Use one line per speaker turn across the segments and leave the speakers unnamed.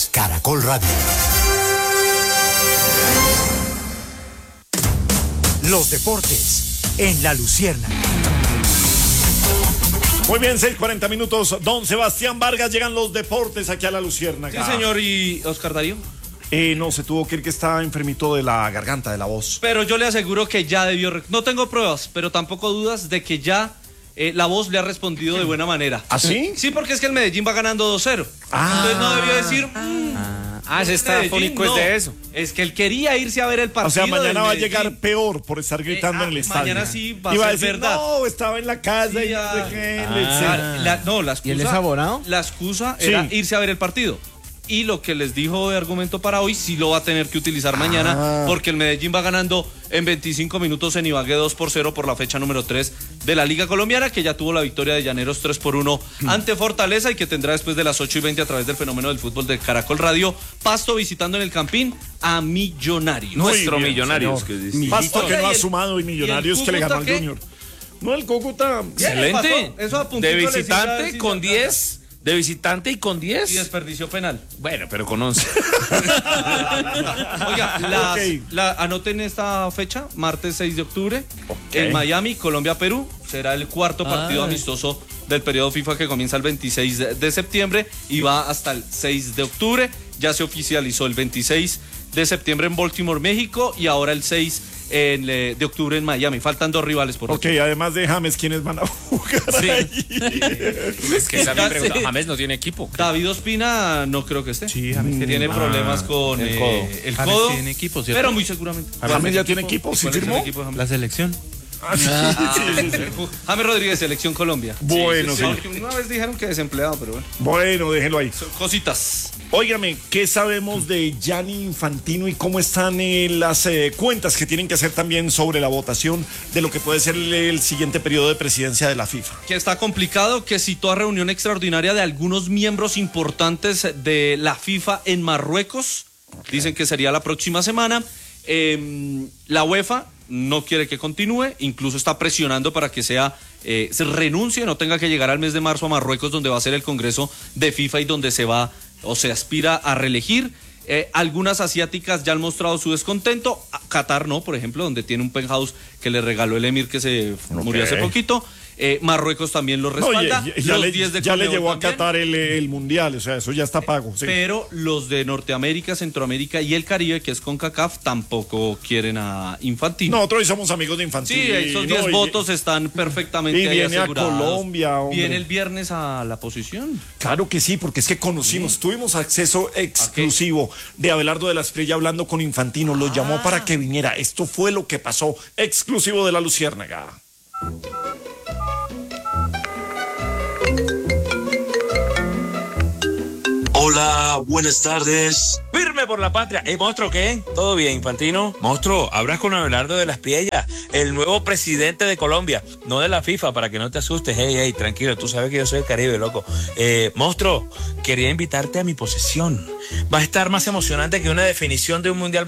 Caracol Radio. Los deportes en La Luciérnaga.
Muy bien, 6:40 minutos. Don Sebastián Vargas, llegan los deportes aquí a La Luciérnaga.
Sí, señor. ¿Y Oscar Darío?
No, se tuvo que ir, que está enfermito de la garganta, de la voz.
Pero yo le aseguro que ya debió... No tengo pruebas, pero tampoco dudas de que ya la voz le ha respondido de buena manera.
¿Ah, sí?
Sí, porque es que el Medellín va ganando 2-0. Entonces no debió decir...
se está afónico es de eso.
Es que él quería irse a ver el partido.
O sea, mañana va a
Medellín.
llegar peor por estar gritando en el estadio.
Mañana sí va a
Iba
ser
decir,
verdad.
no, estaba en la casa y
La excusa,
¿Y él es abonado?
La excusa era irse a ver el partido. Y lo que les dijo de argumento para hoy sí lo va a tener que utilizar mañana, porque el Medellín va ganando en 25 minutos en Ibagué 2-0 por la fecha número 3 de la Liga Colombiana, que ya tuvo la victoria de Llaneros 3-1 ante Fortaleza y que tendrá después de las 8:20 a través del fenómeno del fútbol de Caracol Radio, Pasto visitando en el Campín a Millonarios.
Nuestro
bien,
Millonarios.
Pasto que no ha sumado y Millonarios que le ganó al Junior. No, el Cúcuta.
Excelente.
Eso a puntito
De
les iba a
visitante
decir
con
acá.
10. De visitante y con 10.
Y desperdició penal.
Bueno, pero con 11.
Oiga, anoten esta fecha, martes 6 de octubre, en Miami, Colombia-Perú. Será el cuarto partido amistoso del periodo FIFA que comienza el 26 de septiembre y va hasta el 6 de octubre. Ya se oficializó el 26 de septiembre en Baltimore, México, y ahora el 6 de octubre en Miami. Faltan 2 rivales por
Ok, además de James, ¿quiénes van a jugar ahí?
Es que esa es mi pregunta. James no tiene equipo.
David Ospina no creo que esté.
Sí, James
Tiene problemas con el codo.
James tiene equipo, ¿cierto?
Pero muy seguramente.
James ya tiene equipo, ¿sí
¿Cuál es el
firmó?
equipo de James?
La selección.
James Rodríguez, selección Colombia.
Bueno, sí.
Una vez dijeron que desempleado, pero bueno.
Bueno, déjelo ahí.
Son cositas.
Óigame, ¿qué sabemos de Gianni Infantino y cómo están las cuentas que tienen que hacer también sobre la votación de lo que puede ser el siguiente periodo de presidencia de la FIFA?
Que está complicado, que citó a reunión extraordinaria de algunos miembros importantes de la FIFA en Marruecos. Dicen que sería la próxima semana. La UEFA no quiere que continúe, incluso está presionando para que se renuncie, no tenga que llegar al mes de marzo a Marruecos, donde va a ser el Congreso de FIFA y donde se va o se aspira a reelegir. Algunas asiáticas ya han mostrado su descontento. Qatar no, por ejemplo, donde tiene un penthouse que le regaló el emir que se murió hace poquito. Marruecos también lo respalda.
Ya le llevó a Qatar el mundial, o sea, eso ya está pago. Sí.
Pero los de Norteamérica, Centroamérica y el Caribe, que es CONCACAF, tampoco quieren a Infantino.
Nosotros hoy somos amigos de Infantino.
Sí, esos 10 votos están perfectamente ahí asegurados.
Y viene a Colombia, hombre.
Viene el viernes a la posición.
Claro que sí, porque es que tuvimos acceso exclusivo de Abelardo de la Espriella hablando con Infantino, lo llamó para que viniera. Esto fue lo que pasó, exclusivo de La Luciérnaga.
Hola, buenas tardes.
Firme por la patria. Monstruo, ¿qué? ¿Todo bien, Infantino? Monstruo, hablas con Abelardo de la Espriella, el nuevo presidente de Colombia, no de la FIFA, para que no te asustes. Hey, tranquilo, tú sabes que yo soy el Caribe, loco. Monstruo, quería invitarte a mi posesión. Va a estar más emocionante que una definición de un mundial.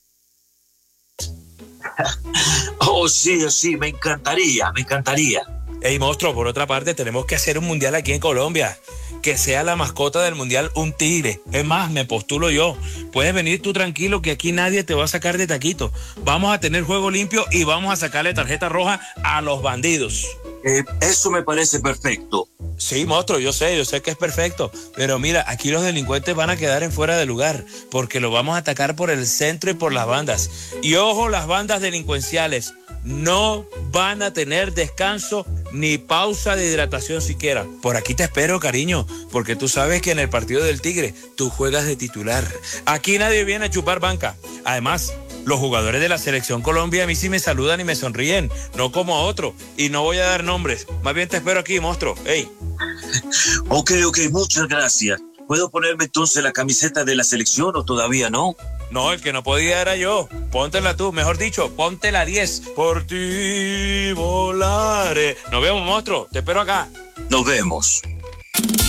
Oh, sí, me encantaría.
Hey, monstruo, por otra parte, tenemos que hacer un mundial aquí en Colombia. Que sea la mascota del mundial un tigre. Es más, me postulo yo. Puedes venir tú tranquilo que aquí nadie te va a sacar de taquito. Vamos a tener juego limpio y vamos a sacarle tarjeta roja a los bandidos.
Eso me parece perfecto.
Sí, monstruo, yo sé que es perfecto. Pero mira, aquí los delincuentes van a quedar en fuera de lugar porque los vamos a atacar por el centro y por las bandas. Y ojo, las bandas delincuenciales no van a tener descanso ni pausa de hidratación siquiera. Por aquí te espero, cariño, porque tú sabes que en el partido del Tigre tú juegas de titular. Aquí nadie viene a chupar banca. Además, los jugadores de la Selección Colombia a mí sí me saludan y me sonríen, no como a otro. Y no voy a dar nombres. Más bien te espero aquí, monstruo. Hey.
Ok, muchas gracias. ¿Puedo ponerme entonces la camiseta de la selección o todavía no?
No, el que no podía era yo. Póntela tú, mejor dicho, ponte la 10. Por ti volaré. Nos vemos, monstruo. Te espero acá.
Nos vemos.